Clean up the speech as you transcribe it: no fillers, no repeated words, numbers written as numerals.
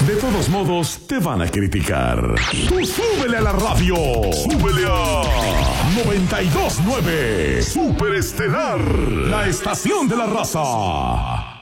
De todos modos, te van a criticar. Tú súbele a la radio. Súbele a 92.9. Superestelar. La estación de la raza.